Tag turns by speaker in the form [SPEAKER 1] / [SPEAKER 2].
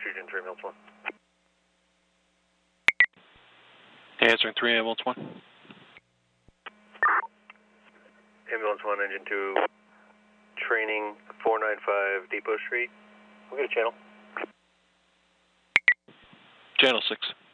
[SPEAKER 1] Fusion 3 ambulance 1.
[SPEAKER 2] Answering 3 ambulance 1.
[SPEAKER 1] Ambulance 1, engine 2, training 495 Depot Street. We'll get a channel.
[SPEAKER 2] Channel 6.